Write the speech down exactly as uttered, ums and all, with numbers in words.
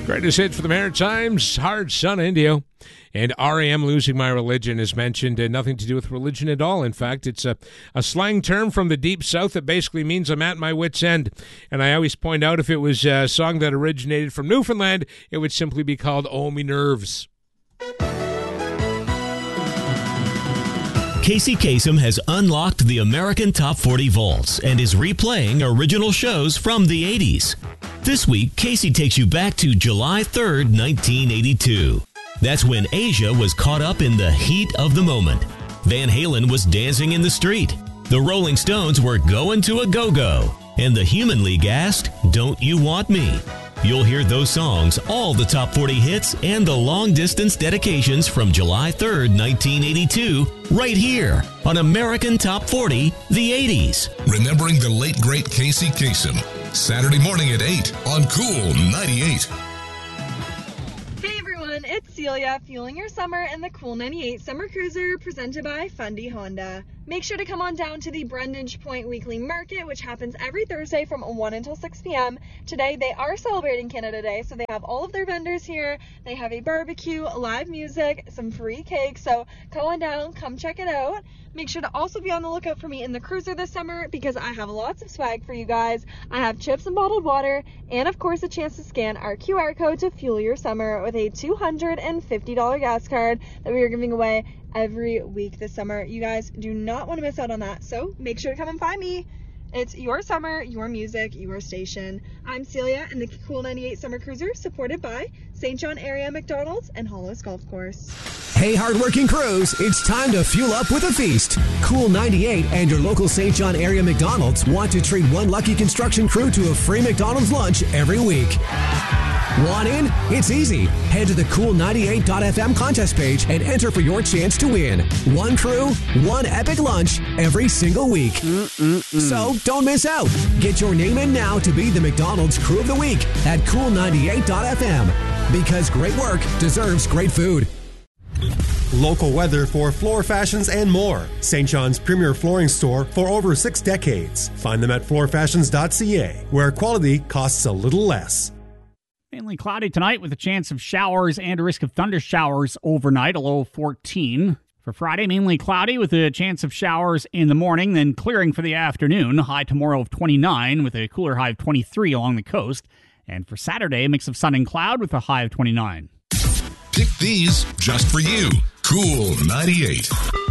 Greatest hit for the Maritimes, Hard Sun Indio. And R E M, Losing My Religion, is mentioned. Uh, nothing to do with religion at all. In fact, it's a, a slang term from the Deep South that basically means I'm at my wit's end. And I always point out if it was a song that originated from Newfoundland, it would simply be called Oh Me Nerves. Casey Kasem has unlocked the American Top forty Vaults and is replaying original shows from the eighties. This week, Casey takes you back to July third, nineteen eighty-two. That's when Asia was caught up in the heat of the moment. Van Halen was dancing in the street. The Rolling Stones were going to a go-go. And the Human League asked, "Don't You Want Me?" You'll hear those songs, all the top forty hits, and the long-distance dedications from July third, nineteen eighty-two, right here on American Top forty, the eighties. Remembering the late, great Casey Kasem. Saturday morning at eight on Cool ninety-eight. Hey everyone, it's Celia, fueling your summer in the Cool ninety-eight Summer Cruiser presented by Fundy Honda. Make sure to come on down to the Brundage Point Weekly Market, which happens every Thursday from one until six p.m. Today, they are celebrating Canada Day, so they have all of their vendors here. They have a barbecue, live music, some free cake, so come on down, come check it out. Make sure to also be on the lookout for me in the cruiser this summer because I have lots of swag for you guys. I have chips and bottled water, and of course a chance to scan our Q R code to fuel your summer with a two hundred fifty dollars gas card that we are giving away every week this summer. You guys do not want to miss out on that, so make sure to come and find me. It's your summer, your music, your station. I'm Celia in the Cool ninety-eight Summer Cruiser, supported by Saint John Area McDonald's and Hollows Golf Course. Hey, hardworking crews, it's time to fuel up with a feast. Cool ninety-eight and your local Saint John Area McDonald's want to treat one lucky construction crew to a free McDonald's lunch every week. Want in? It's easy. Head to the cool ninety-eight dot f m contest page and enter for your chance to win. One crew, one epic lunch every single week. Mm-mm-mm. So don't miss out. Get your name in now to be the McDonald's Crew of the Week at cool ninety-eight dot f m. Because great work deserves great food. Local weather for floor fashions and more. Saint John's premier flooring store for over six decades. Find them at floor fashions dot c a, where quality costs a little less. Mainly cloudy tonight with a chance of showers and a risk of thunder showers overnight, a low of fourteen. For Friday, mainly cloudy with a chance of showers in the morning, then clearing for the afternoon. High tomorrow of twenty-nine with a cooler high of twenty-three along the coast. And for Saturday, a mix of sun and cloud with a high of twenty-nine. Pick these just for you. Cool ninety-eight.